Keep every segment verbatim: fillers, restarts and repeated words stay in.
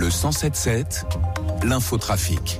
Le cent sept sept, l'infotrafic.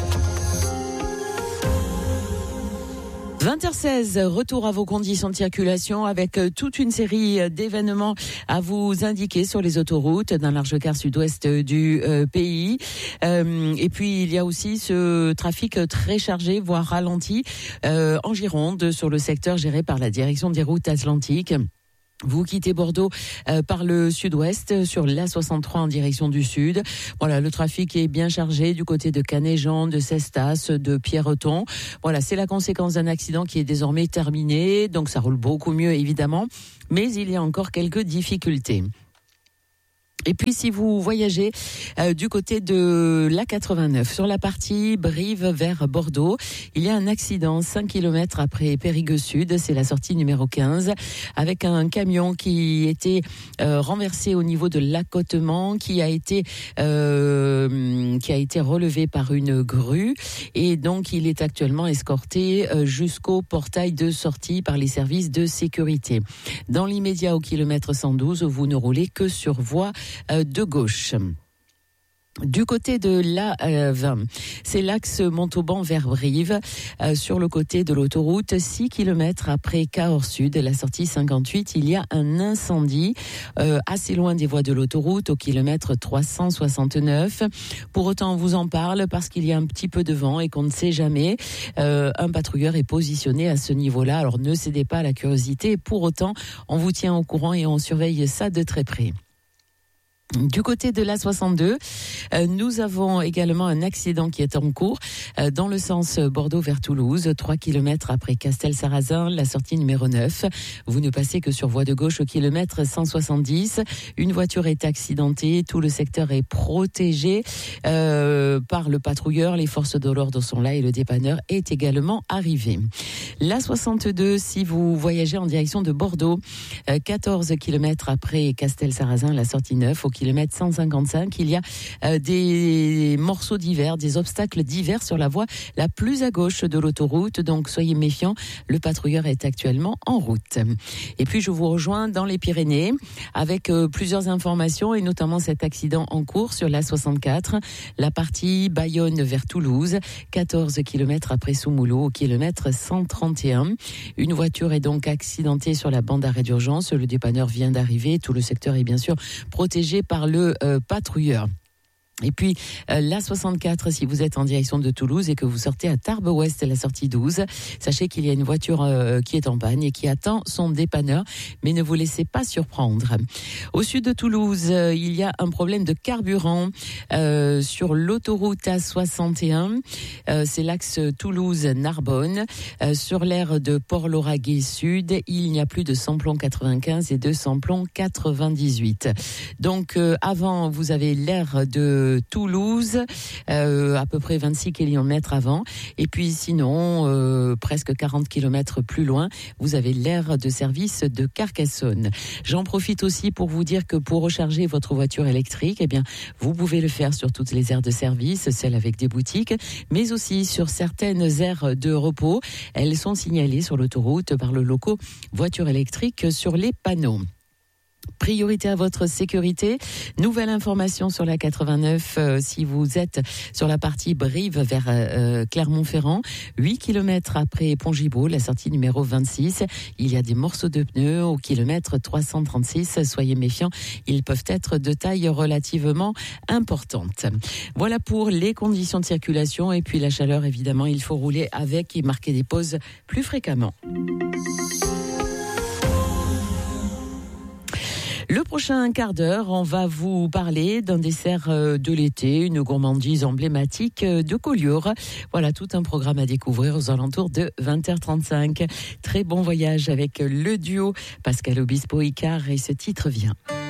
vingt heures seize, retour à vos conditions de circulation avec toute une série d'événements à vous indiquer sur les autoroutes d'un large quart sud-ouest du euh, pays. Euh, et puis il y a aussi ce trafic très chargé, voire ralenti, euh, en Gironde, sur le secteur géré par la direction des routes atlantiques. Vous quittez Bordeaux euh, par le sud-ouest sur l'A soixante-trois en direction du sud. Voilà, le trafic est bien chargé du côté de Canet-Jean, de Cestas, de Pierreton. Voilà, c'est la conséquence d'un accident qui est désormais terminé. Donc ça roule beaucoup mieux évidemment, mais il y a encore quelques difficultés. Et puis si vous voyagez euh, du côté de l'A quatre-vingt-neuf, sur la partie Brive vers Bordeaux, il y a un accident cinq kilomètres après Périgueux Sud, c'est la sortie numéro quinze, avec un camion qui était euh, renversé au niveau de l'accotement, qui a été euh, qui a été relevé par une grue, et donc il est actuellement escorté euh, jusqu'au portail de sortie par les services de sécurité. Dans l'immédiat, au kilomètre cent douze, vous ne roulez que sur voie de gauche. Du côté de l'A vingt, c'est l'axe Montauban vers Brive, euh, sur le côté de l'autoroute, six kilomètres après Cahors Sud, la sortie cinquante-huit, il y a un incendie euh, assez loin des voies de l'autoroute, au kilomètre trois cent soixante-neuf. Pour autant, on vous en parle parce qu'il y a un petit peu de vent et qu'on ne sait jamais. Euh, un patrouilleur est positionné à ce niveau-là, alors ne cédez pas à la curiosité. Pour autant, on vous tient au courant et on surveille ça de très près. Du côté de l'A soixante-deux, euh, nous avons également un accident qui est en cours euh, dans le sens Bordeaux vers Toulouse, trois kilomètres après Castel-Sarrazin, la sortie numéro neuf. Vous ne passez que sur voie de gauche au kilomètre cent soixante-dix. Une voiture est accidentée, tout le secteur est protégé euh, par le patrouilleur. Les forces de l'ordre sont là et le dépanneur est également arrivé. L'A soixante-deux, si vous voyagez en direction de Bordeaux, euh, quatorze kilomètres après Castel-Sarrazin, la sortie neuf, au kilomètre cent cinquante-cinq, il y a euh, des morceaux divers, des obstacles divers sur la voie la plus à gauche de l'autoroute, donc soyez méfiants, le patrouilleur est actuellement en route. Et puis je vous rejoins dans les Pyrénées avec euh, plusieurs informations et notamment cet accident en cours sur l'A soixante-quatre, la partie Bayonne vers Toulouse, quatorze kilomètres après Soumoulou, au kilomètre cent trente et un. Une voiture est donc accidentée sur la bande d'arrêt d'urgence, le dépanneur vient d'arriver, tout le secteur est bien sûr protégé par le euh, patrouilleur. Et puis, euh, l'A soixante-quatre, si vous êtes en direction de Toulouse et que vous sortez à Tarbes-Ouest, la sortie douze, sachez qu'il y a une voiture euh, qui est en panne et qui attend son dépanneur, mais ne vous laissez pas surprendre. Au sud de Toulouse, euh, il y a un problème de carburant euh, sur l'autoroute A soixante et un, euh, c'est l'axe Toulouse-Narbonne, euh, sur l'aire de Port-Lauragais Sud, il n'y a plus de samplon quatre-vingt-quinze et de samplon quatre-vingt-dix-huit. Donc, euh, avant, vous avez l'aire de Toulouse, euh, à peu près vingt-six kilomètres avant. Et puis sinon, euh, presque quarante kilomètres plus loin, vous avez l'aire de service de Carcassonne. J'en profite aussi pour vous dire que pour recharger votre voiture électrique, eh bien, vous pouvez le faire sur toutes les aires de service, celles avec des boutiques, mais aussi sur certaines aires de repos. Elles sont signalées sur l'autoroute par le loco voiture électrique sur les panneaux. Priorité à votre sécurité. Nouvelle information sur la quatre-vingt-neuf, euh, si vous êtes sur la partie Brive vers euh, Clermont-Ferrand, huit kilomètres après Pont-Gibaud, la sortie numéro vingt-six, il y a des morceaux de pneus au kilomètre trois cent trente-six. Soyez méfiants, ils peuvent être de taille relativement importante. Voilà pour les conditions de circulation et puis la chaleur, évidemment, il faut rouler avec et marquer des pauses plus fréquemment. Le prochain quart d'heure, on va vous parler d'un dessert de l'été, une gourmandise emblématique de Collioure. Voilà, tout un programme à découvrir aux alentours de vingt heures trente-cinq. Très bon voyage avec le duo Pascal Obispo-Icare et ce titre vient.